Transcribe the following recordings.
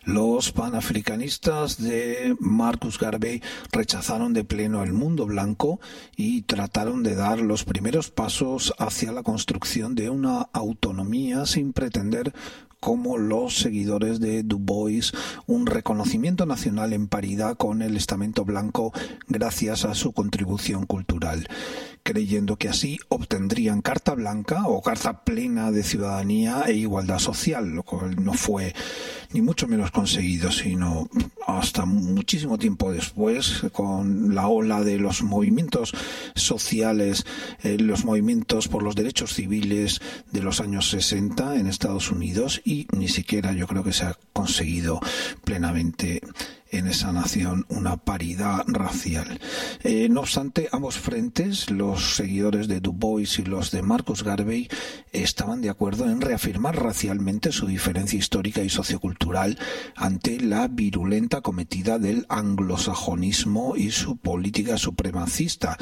Los panafricanistas de Marcus Garvey rechazaron de pleno el mundo blanco y trataron de dar los primeros pasos hacia la construcción de una autonomía sin pretender, como los seguidores de Du Bois, un reconocimiento nacional en paridad con el estamento blanco gracias a su contribución cultural, creyendo que así obtendrían carta blanca o carta plena de ciudadanía e igualdad social, lo cual no fue ni mucho menos conseguido, sino hasta muchísimo tiempo después, con la ola de los movimientos sociales, los movimientos por los derechos civiles de los años 60 en Estados Unidos, y ni siquiera yo creo que se ha conseguido plenamente en esa nación una paridad racial. No obstante, ambos frentes, los seguidores de Du Bois y los de Marcus Garvey, estaban de acuerdo en reafirmar racialmente su diferencia histórica y sociocultural ante la virulenta acometida del anglosajonismo y su política supremacista,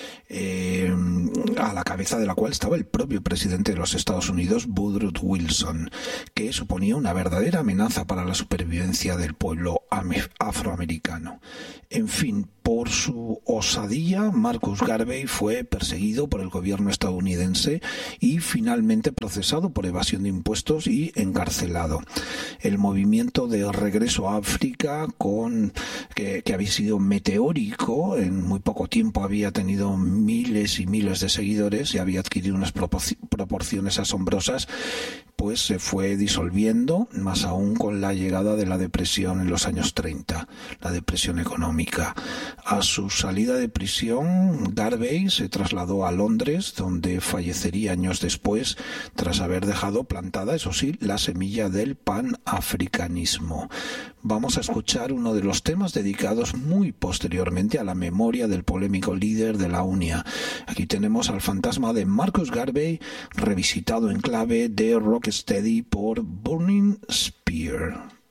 a la cabeza de la cual estaba el propio presidente de los Estados Unidos, Woodrow Wilson, que suponía una verdadera amenaza para la supervivencia del pueblo afroamericano. En fin, por su osadía, Marcus Garvey fue perseguido por el gobierno estadounidense y finalmente procesado por evasión de impuestos y encarcelado. El movimiento de regreso a África, que había sido meteórico, en muy poco tiempo había tenido miles y miles de seguidores y había adquirido unas proporciones asombrosas, pues se fue disolviendo, más aún con la llegada de la depresión en los años 30, la depresión económica. A su salida de prisión, Garvey se trasladó a Londres, donde fallecería años después, tras haber dejado plantada, eso sí, la semilla del panafricanismo. Vamos a escuchar uno de los temas dedicados muy posteriormente a la memoria del polémico líder de la UNIA. Aquí tenemos al fantasma de Marcus Garvey, revisitado en clave de rocksteady por Burning Spear.